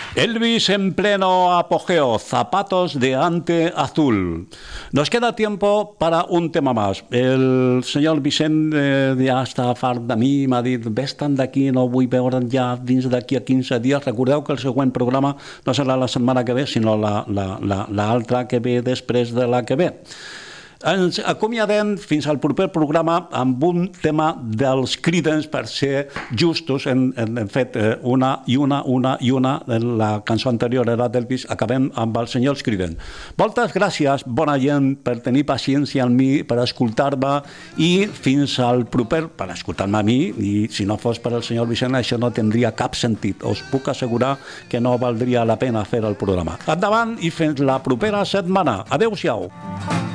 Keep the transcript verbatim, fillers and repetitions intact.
Elvis en pleno apogeo, zapatos de ante azul. Nos queda tiempo para un tema más. El señor Vicent eh, ja està fart de mi, m'ha dit, vés-te'n d'aquí, no vull veure'n ja dins d'aquí a quinze dies. Recordeu que el següent programa no serà la setmana que ve, sinó l'altra que ve després de la que ve. Ens acomiadem fins al proper programa amb un tema dels Creedence, per ser justos. Hem, hem fet una i una, una i una. La cançó anterior era d'Elvis. Acabem amb els senyors Creedence. Moltes gràcies, bona gent, per tenir paciència amb mi, per escoltar-me, i fins al proper, per escoltar-me a mi, i si no fos per el senyor Vicent això no tindria cap sentit. Us puc assegurar que no valdria la pena fer el programa. Endavant i fins la propera setmana. Adéu-siau.